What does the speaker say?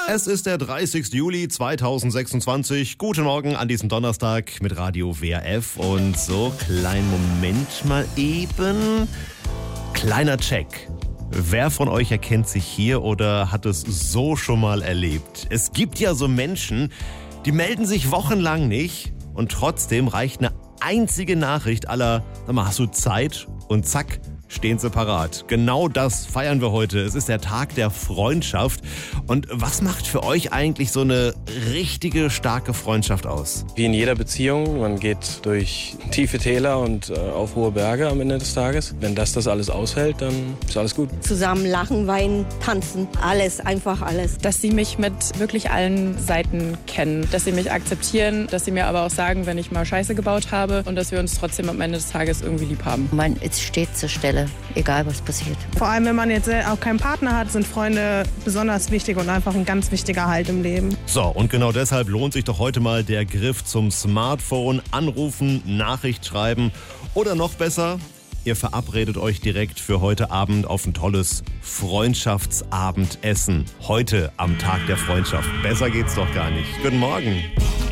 Es ist der 30. Juli 2026. Guten Morgen an diesem Donnerstag mit Radio WRF. Und so, kleinen Moment mal eben. Kleiner Check. Wer von euch erkennt sich hier oder hat es so schon mal erlebt? Es gibt ja so Menschen, die melden sich wochenlang nicht und trotzdem reicht eine einzige Nachricht aller, sag mal, hast du Zeit? Und zack, stehen sie parat. Genau das feiern wir heute. Es ist der Tag der Freundschaft. Und was macht für euch eigentlich so eine richtige, starke Freundschaft aus? Wie in jeder Beziehung, man geht durch tiefe Täler und auf hohe Berge am Ende des Tages. Wenn das alles aushält, dann ist alles gut. Zusammen lachen, weinen, tanzen, alles, einfach alles. Dass sie mich mit wirklich allen Seiten kennen, dass sie mich akzeptieren, dass sie mir aber auch sagen, wenn ich mal Scheiße gebaut habe und dass wir uns trotzdem am Ende des Tages irgendwie lieb haben. Man steht zur Stelle, egal was passiert. Vor allem, wenn man jetzt auch keinen Partner hat, sind Freunde besonders wichtig und einfach ein ganz wichtiger Halt im Leben. So, und genau deshalb lohnt sich doch heute mal der Griff zum Smartphone. Anrufen, Nachricht schreiben oder noch besser, ihr verabredet euch direkt für heute Abend auf ein tolles Freundschaftsabendessen. Heute am Tag der Freundschaft. Besser geht's doch gar nicht. Guten Morgen.